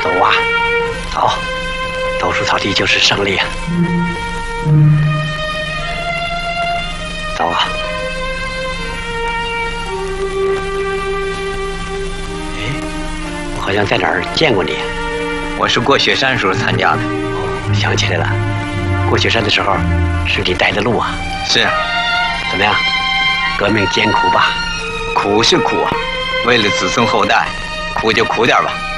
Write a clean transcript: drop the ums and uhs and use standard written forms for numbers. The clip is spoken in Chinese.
走啊，走，斗数草地就是胜利啊！走啊！哎，我好像在哪儿见过你。 我是过雪山时候参加的。 哦，想起来了，过雪山的时候是你带的路啊。 是啊。 怎么样？革命艰苦吧？ 苦是苦啊，为了子孙后代，苦就苦点吧。